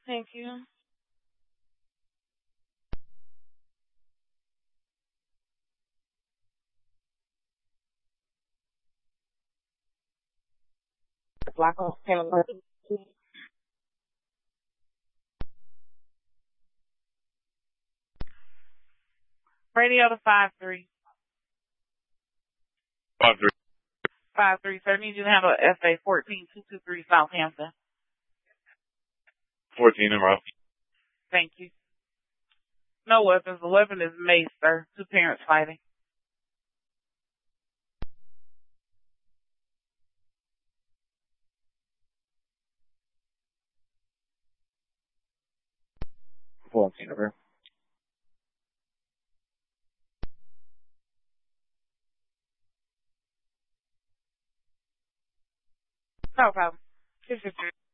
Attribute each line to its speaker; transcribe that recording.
Speaker 1: Thank you. Black on camera. Radio to 5-3.
Speaker 2: 5-3.
Speaker 1: 5-3, sir. Need you to handle SA 14223 Southampton.
Speaker 2: 14 in row.
Speaker 1: Thank you. No weapons. 11 is mace, sir. Two parents fighting.
Speaker 2: Over.
Speaker 1: No problem. 253.